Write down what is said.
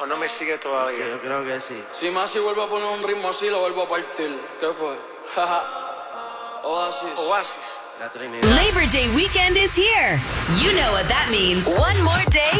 ¿O no me sigue todavía? Yo creo que sí. Si Masi vuelve a poner un ritmo así, lo vuelvo a partir. ¿Qué fue? Oasis. Oasis. La Trinidad. Labor Day weekend is here. You know what that means. One more day